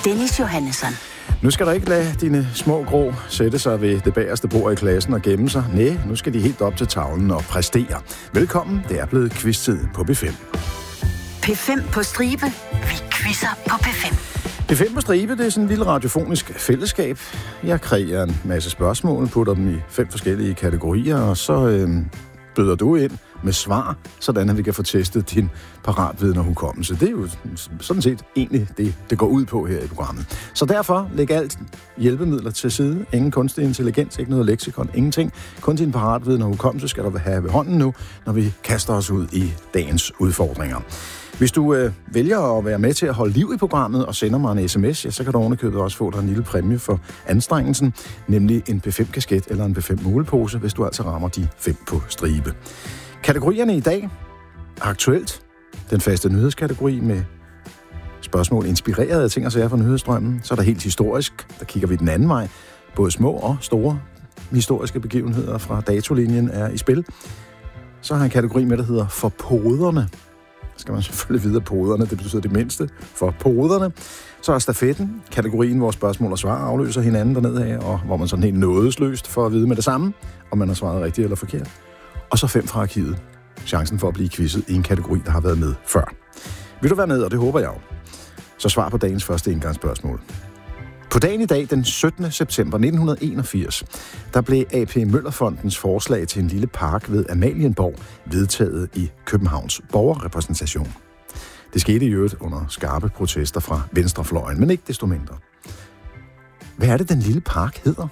Dennis Johannesson. Nu skal du ikke lade dine små grå sætte sig ved det bagerste bord i klassen og gemme sig. Nej, nu skal de helt op til tavlen og præstere. Velkommen, det er blevet quiz-tid på P5. P5 på stribe. Vi quizzer på P5. P5 på stribe, det er sådan en lille radiofonisk fællesskab. Jeg kreerer en masse spørgsmål, putter dem i 5 forskellige kategorier, og så byder du ind med svar, sådan at vi kan få testet din paratviden og hukommelse. Det er jo sådan set egentlig det går ud på her i programmet. Så derfor læg alt hjælpemidler til side. Ingen kunstig intelligens, ikke noget leksikon, ingenting. Kun din paratviden og hukommelse skal du have ved hånden nu, når vi kaster os ud i dagens udfordringer. Hvis du vælger at være med til at holde liv i programmet og sender mig en sms, ja, så kan du ovenikøbet også få dig en lille præmie for anstrengelsen, nemlig en P5-kasket eller en P5-mulepose, hvis du altså rammer de 5 på stribe. Kategorierne i dag: aktuelt, den faste nyhedskategori med spørgsmål inspireret af ting og sager fra nyhedsstrømmen. Så er der helt historisk, der kigger vi den anden vej. Både små og store historiske begivenheder fra datolinjen er i spil. Så har jeg en kategori med, der hedder for poderne. Skal man selvfølgelig vide, at poderne, det betyder det mindste, for poderne. Så er stafetten, kategorien, hvor spørgsmål og svar afløser hinanden dernede af, og hvor man sådan helt nådesløst får at vide med det samme, om man har svaret rigtigt eller forkert. Og så 5 fra arkivet. Chancen for at blive quizzet i en kategori, der har været med før. Vil du være med, og det håber jeg jo. Så svar på dagens første indgangsspørgsmål. På dagen i dag, den 17. september 1981, der blev AP Møllerfondens forslag til en lille park ved Amalienborg vedtaget i Københavns borgerrepræsentation. Det skete i øvrigt under skarpe protester fra venstrefløjen, men ikke desto mindre. Hvad er det, den lille park hedder?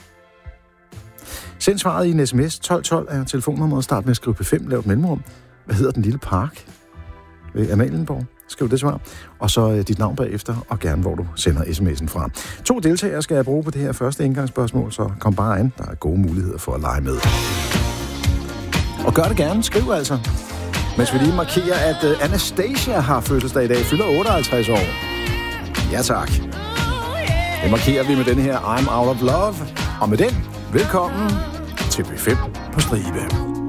Send svaret i en sms. 1212 er telefonnummeret. Start med at skrive P5, lav et mellemrum. Hvad hedder den lille park ved Amalienborg? Skriv det svar, og så dit navn bagefter, og gerne hvor du sender sms'en fra. 2 deltagere skal jeg bruge på det her første indgangsspørgsmål, så kom bare an. Der er gode muligheder for at lege med. Og gør det gerne. Skriv altså. Mens vi lige markerer, at Anastasia har fødselsdag i dag, fylder 58 år. Ja tak. Det markerer vi med den her I'm Out of Love. Og med den, velkommen til P5 på stribe.